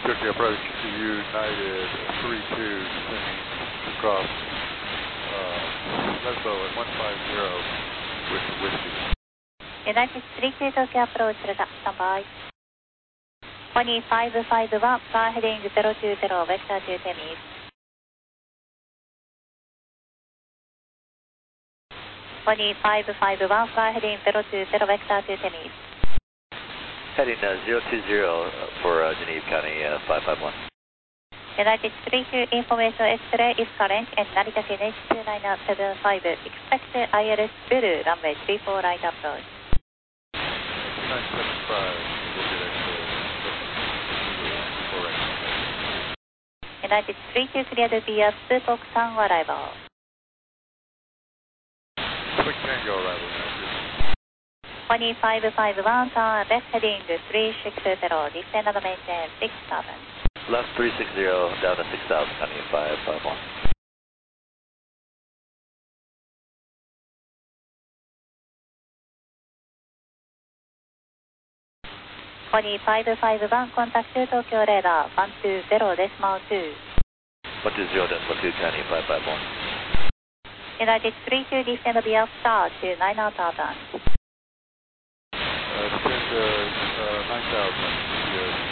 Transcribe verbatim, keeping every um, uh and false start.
Turkey approach to United three two, descending across uh, Lesbo at one five zero with whiskey. United three two Tokyo approach, Delta, stand by. one five five one, fly heading zero two zero, vector to Temis. one five five one, fly heading zero two zero, vector to Temis. Heading uh, zero two zero for uh, Geneva County uh, five five one. United three two, information X-ray is current and Narita N H two nine seven five. Expect I L S Blue, runway three four right approach. nine seven five, we'll get X-ray. United three two, clear to be a two box one arrival. Quick Tango arrival, United. one five five one, turn left heading three six zero, descend and maintain six thousand. Left three six zero, down to six thousand, County five five one. one five five one, contact to Tokyo radar, one two zero decimal two. one two zero decimal two, County five five one. United three two, descend via star to nine thousand. Uh, descend uh, uh, nine thousand.